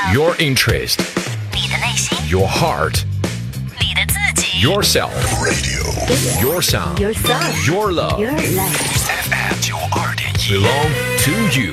Your interest, 你的内心， your heart, 你的自己 yourself, Radio your sound, Your sound. your love. Your life. FM 92.1 Belong to you.